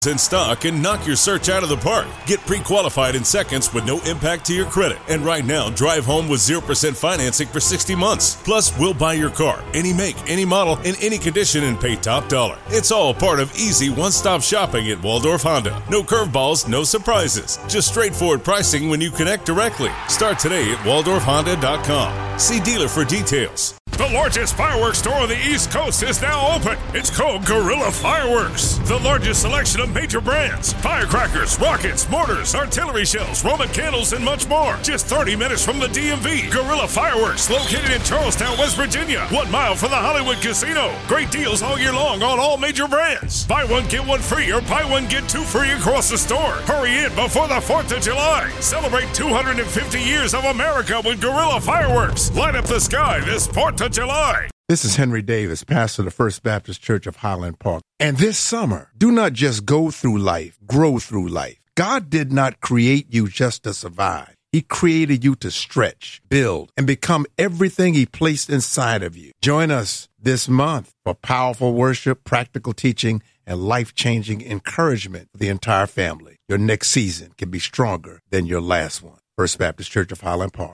in stock and knock your search out of the park. Get pre-qualified in seconds with no impact to your credit. And right now, drive home with 0% financing for 60 months. Plus, we'll buy your car, any make, any model, in any condition, and pay top dollar. It's all part of easy one-stop shopping at Waldorf Honda. No curveballs, no surprises. Just straightforward pricing when you connect directly. Start today at WaldorfHonda.com. See dealer for details. The largest fireworks store on the East Coast is now open. It's called Guerrilla Fireworks. The largest selection of major brands, firecrackers, rockets, mortars, artillery shells, Roman candles, and much more. Just 30 minutes from the DMV. Guerrilla Fireworks, located in Charlestown, West Virginia. 1 mile from the Hollywood Casino. Great deals all year long on all major brands. Buy one, get one free, or buy one, get two free across the store. Hurry in before the 4th of July. Celebrate 250 years of America with Guerrilla Fireworks. Light up the sky this 4th of July. This is Henry Davis, pastor of the First Baptist Church of Highland Park. And this summer, do not just go through life, grow through life. God did not create you just to survive. He created you to stretch, build, and become everything He placed inside of you. Join us this month for powerful worship, practical teaching, and life-changing encouragement for the entire family. Your next season can be stronger than your last one. First Baptist Church of Highland Park,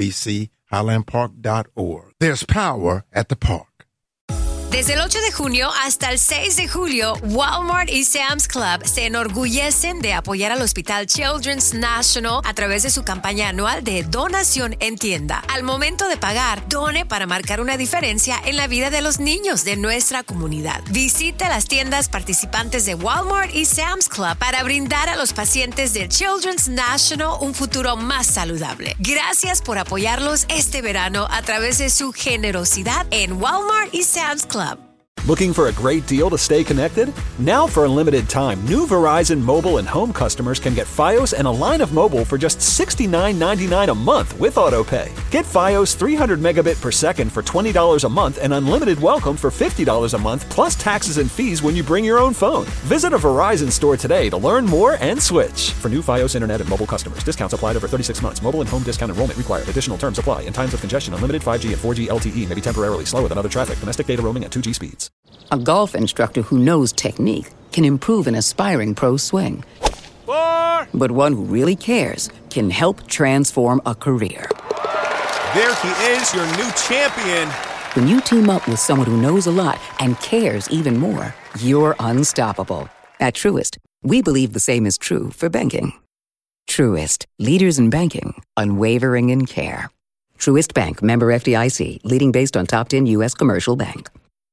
FBCHighlandPark.org. There's power at the park. Desde el 8 de junio hasta el 6 de julio, Walmart y Sam's Club se enorgullecen de apoyar al Hospital Children's National a través de su campaña anual de donación en tienda. Al momento de pagar, done para marcar una diferencia en la vida de los niños de nuestra comunidad. Visite las tiendas participantes de Walmart y Sam's Club para brindar a los pacientes del Children's National un futuro más saludable. Gracias por apoyarlos este verano a través de su generosidad en Walmart y Sam's Club. Looking for a great deal to stay connected? Now for a limited time, new Verizon mobile and home customers can get Fios and a line of mobile for just $69.99 a month with AutoPay. Get Fios 300 megabit per second for $20 a month and unlimited welcome for $50 a month plus taxes and fees when you bring your own phone. Visit a Verizon store today to learn more and switch. For new Fios internet and mobile customers, discounts applied over 36 months. Mobile and home discount enrollment required. Additional terms apply. In times of congestion, unlimited 5G and 4G LTE may be temporarily slower than other traffic. Domestic data roaming at 2G speeds. A golf instructor who knows technique can improve an aspiring pro's swing. But one who really cares can help transform a career. There he is, your new champion. When you team up with someone who knows a lot and cares even more, you're unstoppable. At Truist, we believe the same is true for banking. Truist, leaders in banking, unwavering in care. Truist Bank, member FDIC, leading based on top 10 U.S. commercial bank.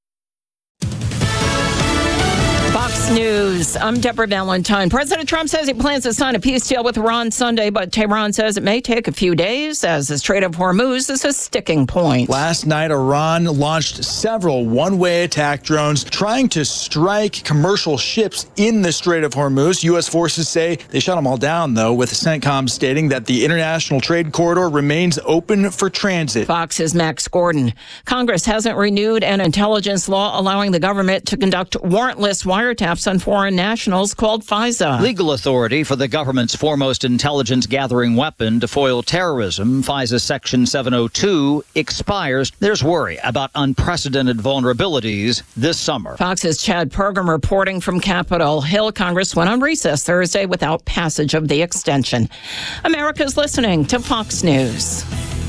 Fox News. I'm Deborah Valentine. President Trump says he plans to sign a peace deal with Iran Sunday, but Tehran says it may take a few days as the Strait of Hormuz is a sticking point. Last night, Iran launched several one-way attack drones trying to strike commercial ships in the Strait of Hormuz. U.S. forces say they shot them all down, though, with CENTCOM stating that the international trade corridor remains open for transit. Fox's Max Gordon. Congress hasn't renewed an intelligence law allowing the government to conduct warrantless wiretaps on foreign nationals called FISA. Legal authority for the government's foremost intelligence-gathering weapon to foil terrorism, FISA Section 702, expires. There's worry about unprecedented vulnerabilities this summer. Fox's Chad Pergam reporting from Capitol Hill. Congress went on recess Thursday without passage of the extension. America's listening to Fox News.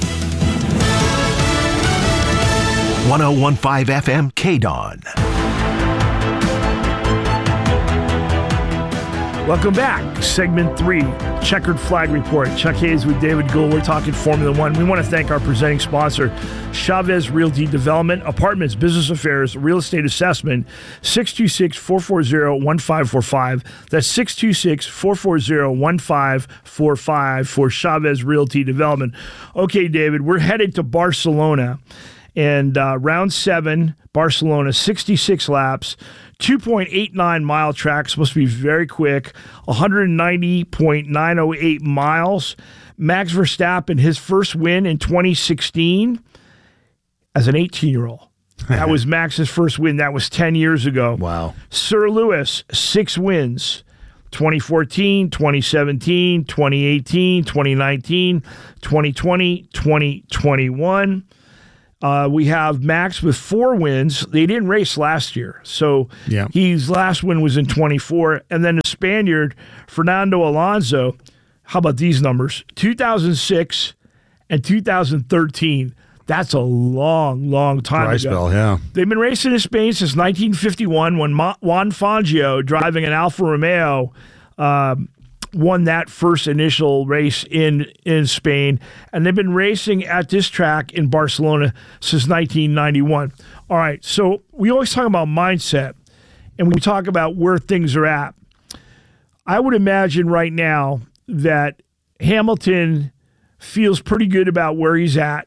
101.5 FM KDON. Welcome back. Segment 3, Checkered Flag Report. Chuck Hayes with David Gould. We're talking Formula One. We want to thank our presenting sponsor, Chavez Realty Development, Apartments, Business Affairs, Real Estate Assessment, 626-440-1545. That's 626-440-1545 for Chavez Realty Development. Okay, David, we're headed to Barcelona. And round 7, Barcelona, 66 laps, 2.89 mile track, supposed to be very quick, 190.908 miles. Max Verstappen, his first win in 2016 as an 18-year-old. That was Max's first win. That was 10 years ago. Wow. Sir Lewis, 6 wins. 2014, 2017, 2018, 2019, 2020, 2021. We have Max with 4 wins. They didn't race last year, so his last win was in 24. And then the Spaniard, Fernando Alonso, how about these numbers? 2006 and 2013. That's a long, long time Dry ago. spell, yeah. They've been racing in Spain since 1951 when Juan Fangio, driving an Alfa Romeo, won that first initial race in Spain. And they've been racing at this track in Barcelona since 1991. All right, so we always talk about mindset, and we talk about where things are at. I would imagine right now that Hamilton feels pretty good about where he's at.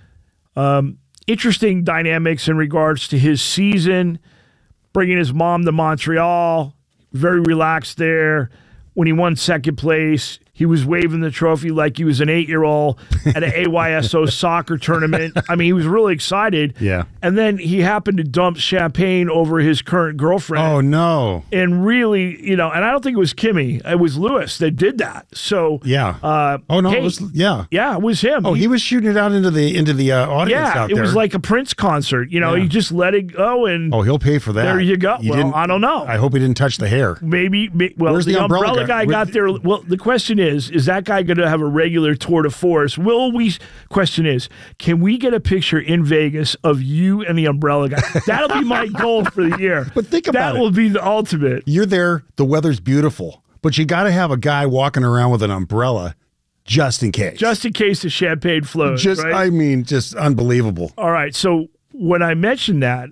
Interesting dynamics in regards to his season, bringing his mom to Montreal, very relaxed there. When he won second place, he was waving the trophy like he was an 8-year-old at an AYSO soccer tournament. I mean, he was really excited. Yeah. And then he happened to dump champagne over his current girlfriend. Oh, no. And really, and I don't think it was Kimmy. It was Lewis that did that. So, yeah. Hey, it was, yeah. Yeah, it was him. Oh, he was shooting it out into the audience out there. Yeah, it was like a Prince concert. He just let it go. And he'll pay for that. There you go. I don't know. I hope he didn't touch the hair. Maybe. Well, Where's the umbrella guy got there. Well, the question is that guy going to have a regular tour de force? Question is, can we get a picture in Vegas of you and the umbrella guy? That'll be my goal for the year. But think about it. That will be the ultimate. You're there. The weather's beautiful. But you got to have a guy walking around with an umbrella just in case. Just in case the champagne flows, right? I mean, just unbelievable. All right. So when I mentioned that,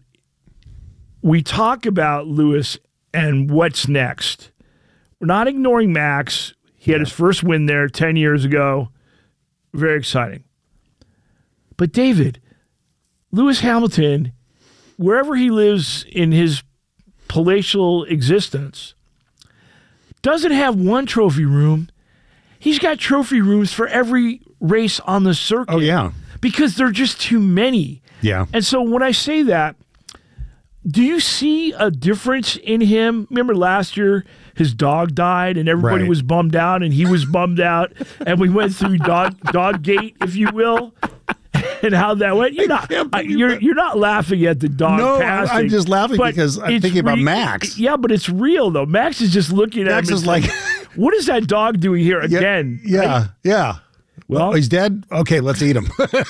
we talk about Lewis and what's next. We're not ignoring Max. He had his first win there 10 years ago. Very exciting. But David, Lewis Hamilton, wherever he lives in his palatial existence, doesn't have one trophy room. He's got trophy rooms for every race on the circuit. Oh, yeah. Because there are just too many. Yeah. And so when I say that, do you see a difference in him? Remember last year, his dog died and everybody was bummed out and he was bummed out. And we went through dog gate, if you will, and how that went. You're not laughing at the dog passing. I'm just laughing because I'm thinking about Max. Yeah, but it's real, though. Max is just looking at him. Max is like, what is that dog doing here again? Yeah. Well, he's dead. Okay, let's eat him.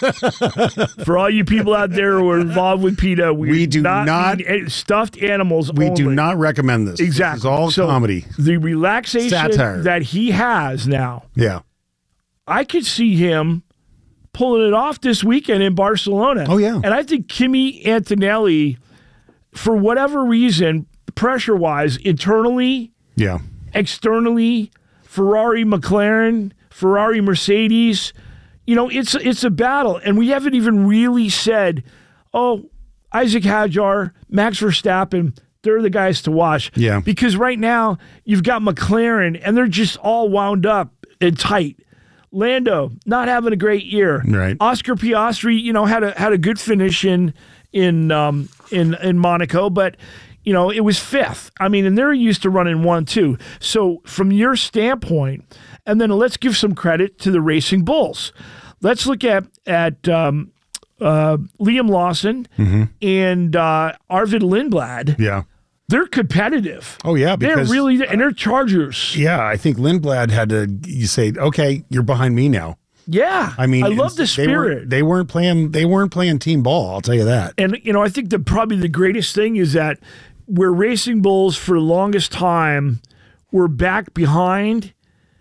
For all you people out there who are involved with PETA, we do not eat stuffed animals. We do not recommend this. Exactly. It's all comedy. The relaxation satire that he has now. Yeah. I could see him pulling it off this weekend in Barcelona. Oh, yeah. And I think Kimi Antonelli, for whatever reason, pressure-wise, internally, externally, Ferrari, McLaren, Ferrari, Mercedes, it's a battle. And we haven't even really said, Isaac Hadjar, Max Verstappen, they're the guys to watch. Yeah. Because right now, you've got McLaren, and they're just all wound up and tight. Lando, not having a great year. Right. Oscar Piastri, had a good finish in Monaco, but it was fifth. I mean, and they're used to running 1-2. So from your standpoint, and then let's give some credit to the Racing Bulls. Let's look at Liam Lawson and Arvid Lindblad. Yeah. They're competitive. Oh, yeah. Because they're really, and they're Chargers. Yeah, I think Lindblad had to say, okay, you're behind me now. Yeah. I mean, I love the spirit. They weren't playing team ball, I'll tell you that. And, I think probably the greatest thing is that where Racing Bulls for the longest time were back behind,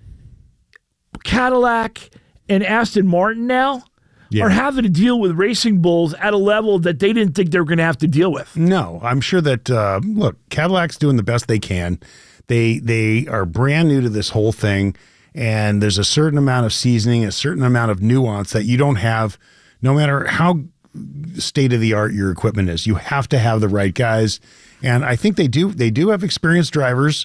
Cadillac and Aston Martin now are having to deal with Racing Bulls at a level that they didn't think they were going to have to deal with. No, I'm sure that, look, Cadillac's doing the best they can. They are brand new to this whole thing, and there's a certain amount of seasoning, a certain amount of nuance that you don't have no matter how state-of-the-art your equipment is. You have to have the right guys, and I think they do. They do have experienced drivers.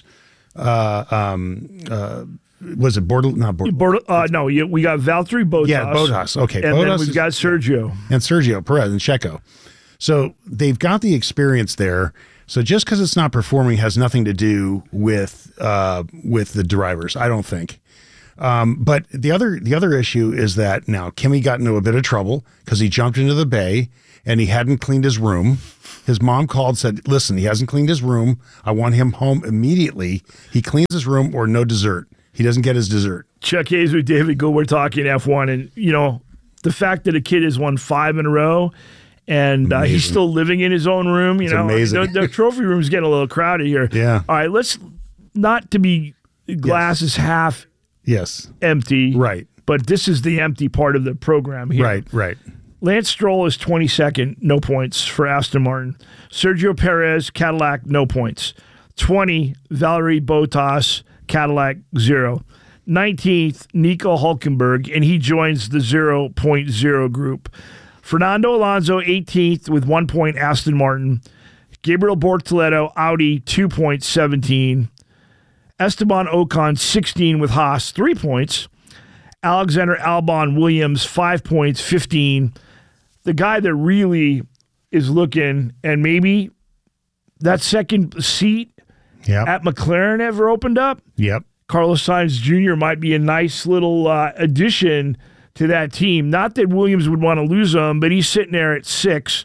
Was it Bordeaux? Not Bordeaux. No, we got Valtteri Bottas. Yeah, Bottas. Okay. And Bottas then we've got Sergio. And Sergio Perez and Checo. So they've got the experience there. So just because it's not performing has nothing to do with the drivers, I don't think. But the other issue is that now Kimi got into a bit of trouble because he jumped into the bay and he hadn't cleaned his room. His mom called, said, listen, he hasn't cleaned his room. I want him home immediately. He cleans his room or no dessert. He doesn't get his dessert. Chuck Hayes with David Gould. We're talking F1. And, the fact that a kid has won 5 in a row and he's still living in his own room, amazing. The trophy room's getting a little crowded here. Yeah. All right, let's not to be glass is half empty. Right. But this is the empty part of the program here. Right. Lance Stroll is 22nd, no points for Aston Martin. Sergio Perez, Cadillac, no points. 20, Valtteri Bottas, Cadillac, 0. 19th, Nico Hülkenberg, and he joins the 0.0 group. Fernando Alonso, 18th with 1 point, Aston Martin. Gabriel Bortoleto, Audi, 2 points, 17. Esteban Ocon, 16 with Haas, 3 points. Alexander Albon Williams, 5 points, 15. The guy that really is looking, and maybe that second seat at McLaren ever opened up. Yep. Carlos Sainz Jr. might be a nice little addition to that team. Not that Williams would want to lose him, but he's sitting there at 6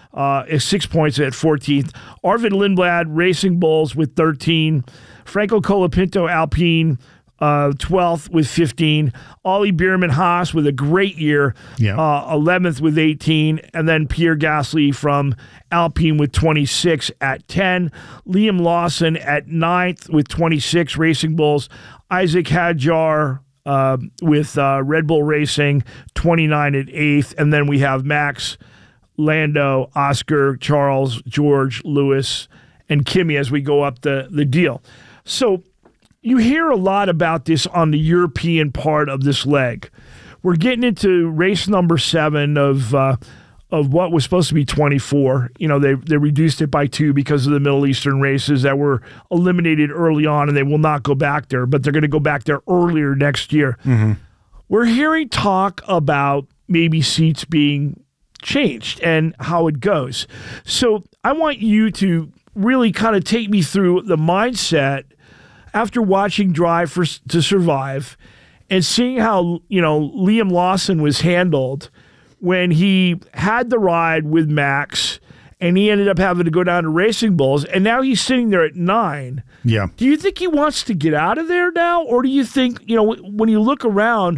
points at 14th. Arvid Lindblad, Racing Bulls with 13. Franco Colapinto, Alpine, 12th with 15. Ollie Bierman Haas with a great year, 11th with 18. And then Pierre Gasly from Alpine with 26 at 10. Liam Lawson at 9th with 26, Racing Bulls. Isaac Hadjar with Red Bull Racing, 29 at 8th. And then we have Max, Lando, Oscar, Charles, George, Lewis, and Kimi as we go up the deal. So you hear a lot about this on the European part of this leg. We're getting into race number 7 of what was supposed to be 24. They reduced it by 2 because of the Middle Eastern races that were eliminated early on, and they will not go back there, but they're going to go back there earlier next year. Mm-hmm. We're hearing talk about maybe seats being changed and how it goes. So I want you to really kind of take me through the mindset after watching Drive to Survive and seeing how, Liam Lawson was handled when he had the ride with Max and he ended up having to go down to Racing Bulls, and now he's sitting there at 9. Yeah. Do you think he wants to get out of there now? Or do you think, when you look around,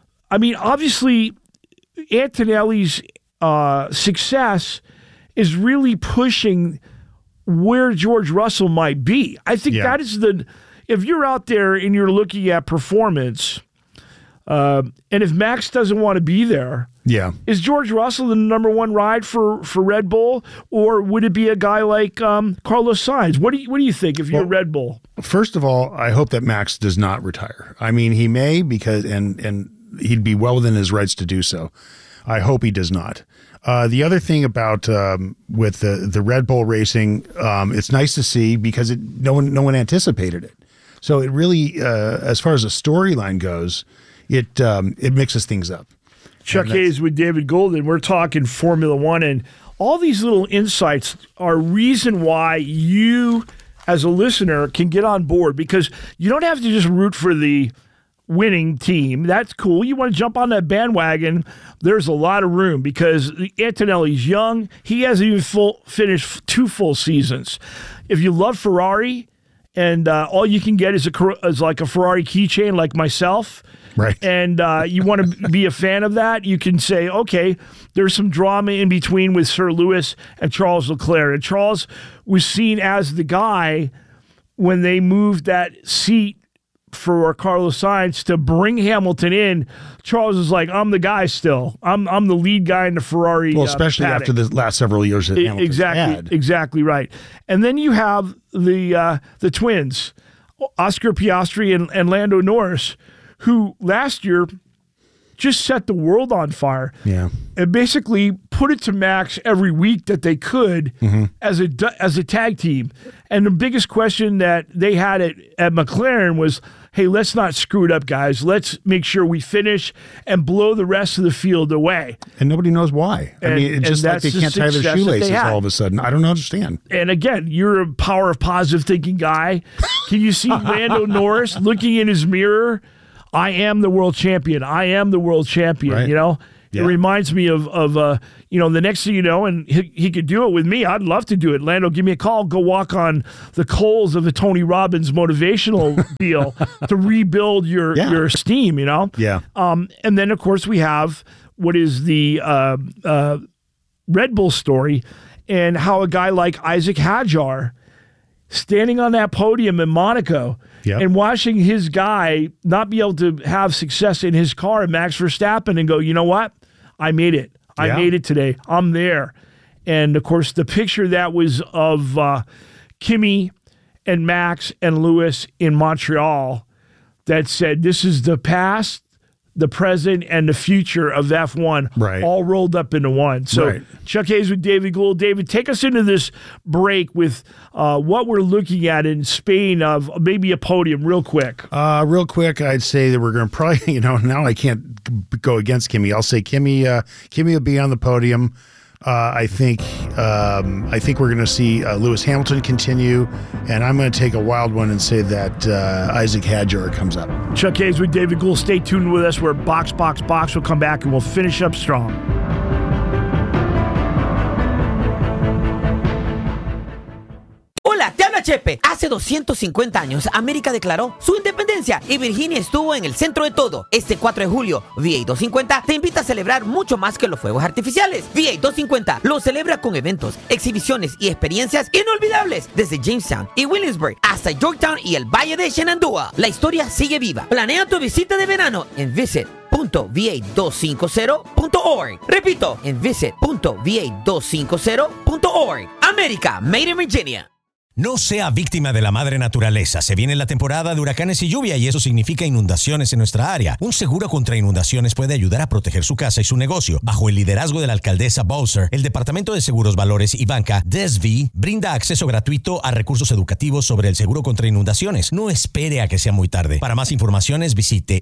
obviously Antonelli's success is really pushing where George Russell might be. I think that is if you're out there and you're looking at performance, and if Max doesn't want to be there, is George Russell the number 1 ride for Red Bull, or would it be a guy like Carlos Sainz? What do you think if you're Red Bull? First of all, I hope that Max does not retire. He may because and he'd be well within his rights to do so. I hope he does not. The other thing about with the Red Bull racing, it's nice to see because no one anticipated it. So it really, as far as the storyline goes, it mixes things up. Chuck Hayes with David Golden. We're talking Formula One, and all these little insights are reason why you, as a listener, can get on board, because you don't have to just root for the winning team. That's cool. You want to jump on that bandwagon, there's a lot of room because Antonelli's young. He hasn't even finished 2 full seasons. If you love Ferrari and all you can get is like a Ferrari keychain like myself, right, and you want to be a fan of that, you can say, okay, there's some drama in between with Sir Lewis and Charles Leclerc. And Charles was seen as the guy when they moved that seat for Carlos Sainz to bring Hamilton in. Charles is like, I'm the guy still. I'm the lead guy in the Ferrari. Well, especially after the last several years that Hamilton's had. Exactly right. And then you have the twins, Oscar Piastri and Lando Norris, who last year just set the world on fire. Yeah. And basically put it to Max every week that they could as a tag team. And the biggest question that they had at McLaren was, hey, let's not screw it up, guys. Let's make sure we finish and blow the rest of the field away. And nobody knows why. It's just like they can't tie their shoelaces all of a sudden. I don't understand. And again, you're a power of positive thinking guy. Can you see Lando Norris looking in his mirror I am the world champion. I am the world champion, Right. you know? Yeah. It reminds me of the next thing you know, and he could do it with me. I'd love to do it. Lando, give me a call. Go walk on the coals of the Tony Robbins motivational deal to rebuild your esteem, you know? Yeah. And then, of course, we have what is the Red Bull story and how a guy like Isaac Hadjar standing on that podium in Monaco and watching his guy not be able to have success in his car, Max Verstappen, and go, you know what? I made it. I made it today. I'm there. And, of course, the picture that was of Kimi and Max and Lewis in Montreal that said, this is the past, the present, and the future of F1 all rolled up into one. So Chuck Hayes with David Gould. David, take us into this break with what we're looking at in Spain of maybe a podium real quick. Real quick, I'd say that we're going to probably, now I can't go against Kimi. I'll say Kimi will be on the podium. I think we're going to see Lewis Hamilton continue, and I'm going to take a wild one and say that Isaac Hadjar comes up. Chuck Hayes with David Gould. Stay tuned with us. We're Box. We'll come back and we'll finish up strong. Hola, te habla Chepe. Hace 250 años, América declaró su independencia y Virginia estuvo en el centro de todo. Este 4 de julio, VA 250 te invita a celebrar mucho más que los fuegos artificiales. VA 250 lo celebra con eventos, exhibiciones y experiencias inolvidables desde Jamestown y Williamsburg hasta Yorktown y el Valle de Shenandoah. La historia sigue viva. Planea tu visita de verano en visit.va250.org. Repito, en visit.va250.org. América, Made in Virginia. No sea víctima de la madre naturaleza. Se viene la temporada de huracanes y lluvia y eso significa inundaciones en nuestra área. Un seguro contra inundaciones puede ayudar a proteger su casa y su negocio. Bajo el liderazgo de la alcaldesa Bowser, el Departamento de Seguros, Valores y Banca, DESV, brinda acceso gratuito a recursos educativos sobre el seguro contra inundaciones. No espere a que sea muy tarde. Para más informaciones, visite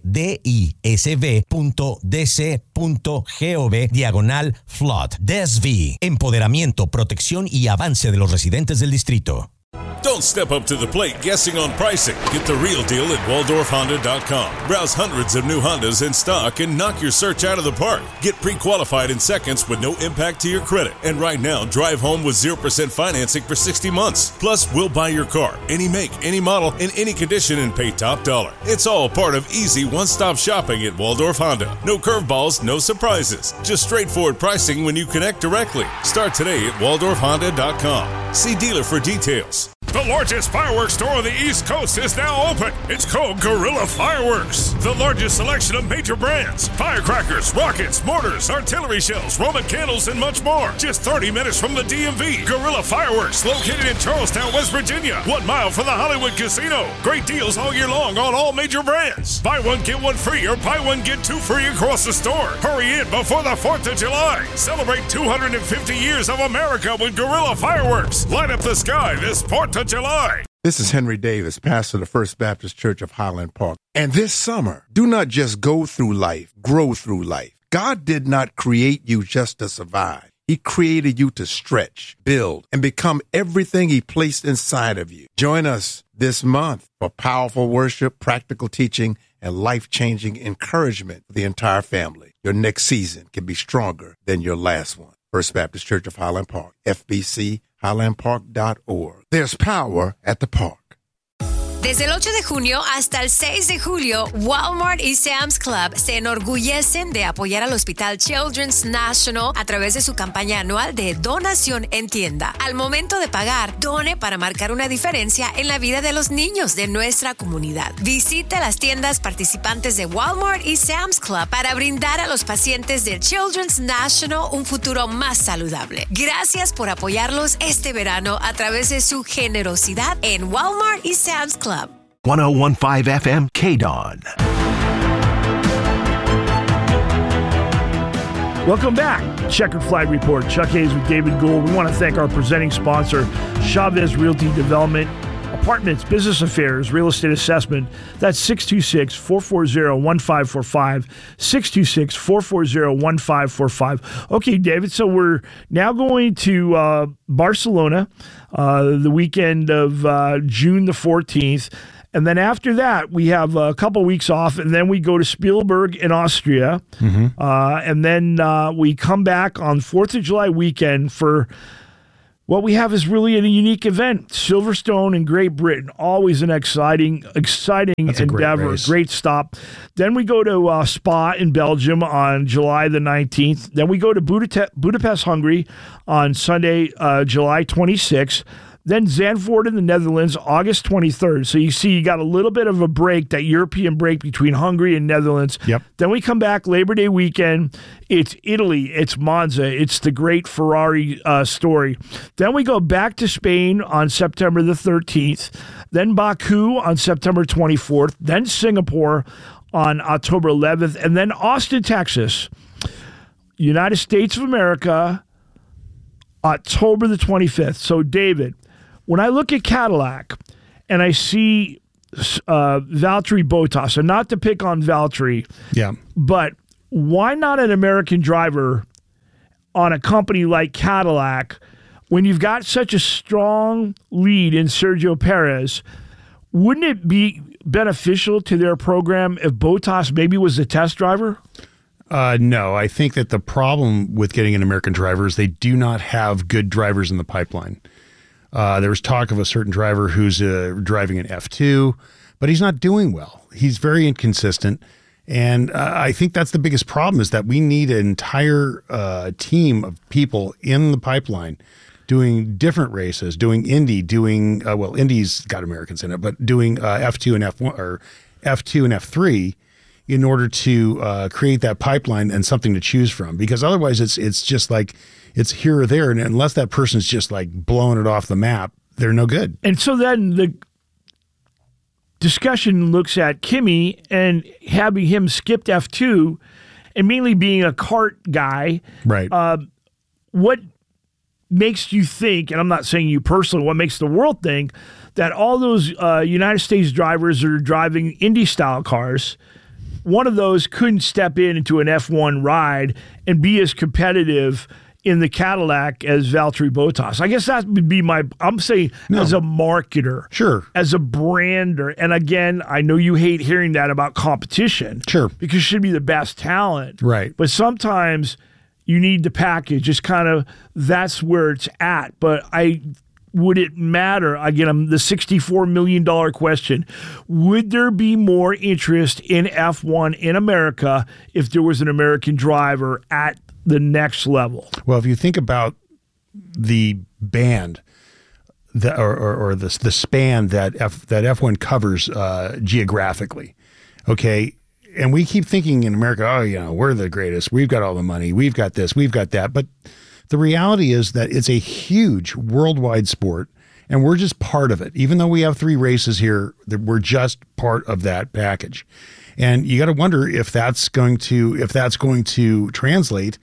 disv.dc.gov/flood. DESV, empoderamiento, protección y avance de los residentes del distrito. Don't step up to the plate guessing on pricing. Get the real deal at WaldorfHonda.com. Browse hundreds of new Hondas in stock and knock your search out of the park. Get pre-qualified in seconds with no impact to your credit. And right now, drive home with 0% financing for 60 months. Plus, we'll buy your car, any make, any model, in any condition, and pay top dollar. It's all part of easy one-stop shopping at Waldorf Honda. No curveballs, no surprises. Just straightforward pricing when you connect directly. Start today at WaldorfHonda.com. See dealer for details. The largest fireworks store on the East Coast is now open. It's called Guerrilla Fireworks. The largest selection of major brands, firecrackers, rockets, mortars, artillery shells, Roman candles, and much more. Just 30 minutes from the DMV. Guerrilla Fireworks, located in Charlestown, West Virginia. 1 mile from the Hollywood Casino. Great deals all year long on all major brands. Buy one, get one free, or buy one, get two free across the store. Hurry in before the 4th of July. Celebrate 250 years of America with Guerrilla Fireworks. Light up the sky this 4th of July. This is Henry Davis, pastor of the First Baptist Church of Highland Park. And this summer, do not just go through life, grow through life. God did not create you just to survive. He created you to stretch, build, and become everything He placed inside of you. Join us this month for powerful worship, practical teaching, and life-changing encouragement for the entire family. Your next season can be stronger than your last one. First Baptist Church of Highland Park, FBCHighlandPark.org. There's power at the park. Desde el 8 de junio hasta el 6 de julio, Walmart y Sam's Club se enorgullecen de apoyar al Hospital Children's National a través de su campaña anual de donación en tienda. Al momento de pagar, done para marcar una diferencia en la vida de los niños de nuestra comunidad. Visite las tiendas participantes de Walmart y Sam's Club para brindar a los pacientes del Children's National un futuro más saludable. Gracias por apoyarlos este verano a través de su generosidad en Walmart y Sam's Club. 1015 FM KDON. Welcome back. Checkered Flag Report. Chuck Hayes with David Gould. We want to thank our presenting sponsor, Chavez Realty Development, Apartments, Business Affairs, Real Estate Assessment. That's 626-440-1545, 626-440-1545. Okay, David, so we're now going to Barcelona the weekend of June the 14th. And then after that, we have a couple weeks off, and then we go to Spielberg in Austria. And then we come back on 4th of July weekend for what we have is really a unique event. Silverstone in Great Britain, always an exciting endeavor, great stop. Then we go to Spa in Belgium on July the 19th. Then we go to Budapest, Hungary on Sunday, July 26th. Then Zandvoort in the Netherlands, August 23rd. So you see, you got a little bit of a break, that European break between Hungary and Netherlands. Yep. Then we come back Labor Day weekend. It's Italy. It's Monza. It's the great Ferrari story. Then we go back to Spain on September the 13th. Then Baku on September 24th. Then Singapore on October 11th. And then Austin, Texas, United States of America, October the 25th. So, David, when I look at Cadillac and I see Valtteri Bottas, and not to pick on Valtteri, but why not an American driver on a company like Cadillac when you've got such a strong lead in Sergio Perez? Wouldn't it be beneficial to their program if Bottas maybe was the test driver? No, I think that the problem with getting an American driver is they do not have good drivers in the pipeline. There was talk of a certain driver who's driving an F2, but he's not doing well. He's very inconsistent. And I think that's the biggest problem, is that we need an entire team of people in the pipeline doing different races, doing Indy, doing, Indy's got Americans in it, but doing F2 and F1 or F2 and F3 in order to create that pipeline and something to choose from. Because otherwise it's just like it's here or there. And unless that person's just like blowing it off the map, they're no good. And so then the discussion looks at Kimi and having him skipped F2 and mainly being a kart guy. Right. What makes you think, and I'm not saying you personally, what makes the world think that all those United States drivers that are driving Indy-style cars, one of those couldn't step into an F1 ride and be as competitive in the Cadillac as Valtteri Bottas? I guess that would be I'm saying as a marketer. Sure. As a brander. And again, I know you hate hearing that about competition. Sure. Because you should be the best talent. Right. But sometimes you need the package. It's kind of, that's where it's at. But would it matter? Again, the $64 million question. Would there be more interest in F1 in America if there was an American driver at the next level? Well, if you think about the band that, or the span that F1 covers geographically, okay, and we keep thinking in America, we're the greatest, we've got all the money, we've got this, we've got that, but the reality is that it's a huge worldwide sport, and we're just part of it. Even though we have 3 races here, we're just part of that package. And you got to wonder if that's going to translate.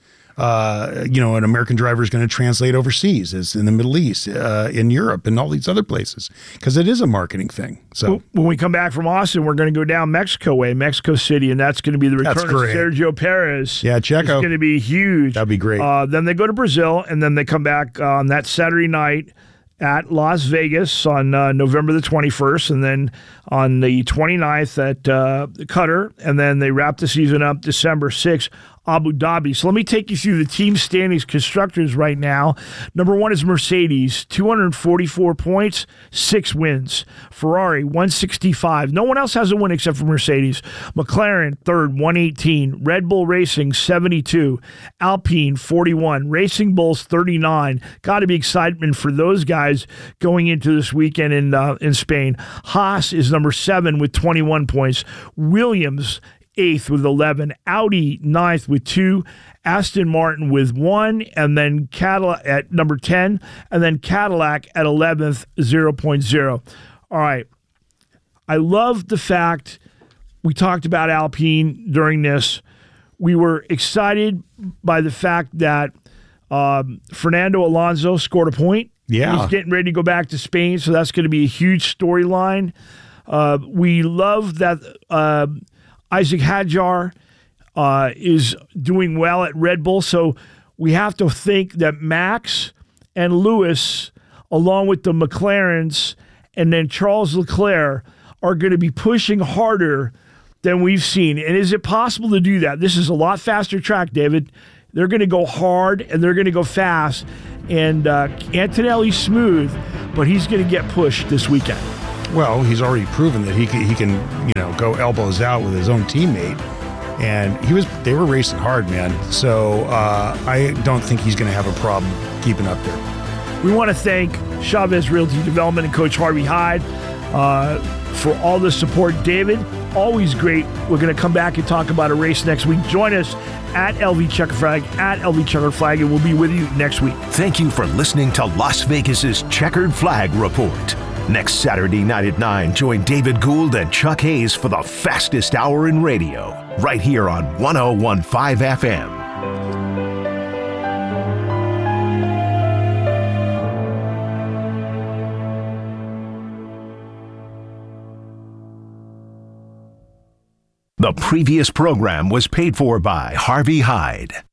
An American driver is going to translate overseas, as in the Middle East, in Europe, and all these other places, because it is a marketing thing. So when we come back from Austin, we're going to go down Mexico way, Mexico City, and that's going to be the return of Sergio Perez. Yeah, Checo. It's going to be huge. That'd be great. Then they go to Brazil, and then they come back on that Saturday night at Las Vegas on November the 21st, and then on the 29th at Qatar, and then they wrap the season up December 6th, Abu Dhabi. So let me take you through the team standings, constructors right now. Number 1 is Mercedes, 244 points, 6 wins. Ferrari, 165. No one else has a win except for Mercedes. McLaren, 3rd, 118. Red Bull Racing, 72. Alpine, 41. Racing Bulls, 39. Got to be excitement for those guys going into this weekend in Spain. Haas is number 7 with 21 points. Williams, 8th with 11, Audi 9th with 2, Aston Martin with 1, and then Cadillac at number 10, and then Cadillac at 11th, 0.0. All right. I love the fact we talked about Alpine during this. We were excited by the fact that Fernando Alonso scored a point. Yeah. He's getting ready to go back to Spain, so that's going to be a huge storyline. We love that Isaac Hadjar is doing well at Red Bull, so we have to think that Max and Lewis, along with the McLarens, and then Charles Leclerc, are going to be pushing harder than we've seen. And is it possible to do that? This is a lot faster track, David. They're going to go hard and they're going to go fast. And Antonelli's smooth, but he's going to get pushed this weekend. Well, he's already proven that he can go elbows out with his own teammate. And they were racing hard, man. So I don't think he's going to have a problem keeping up there. We want to thank Chavez Realty Development and Coach Harvey Hyde for all the support. David, always great. We're going to come back and talk about a race next week. Join us at LV Checker Flag, and we'll be with you next week. Thank you for listening to Las Vegas's Checkered Flag Report. Next Saturday night at 9, join David Gould and Chuck Hayes for the fastest hour in radio, right here on 101.5 FM. The previous program was paid for by Harvey Hyde.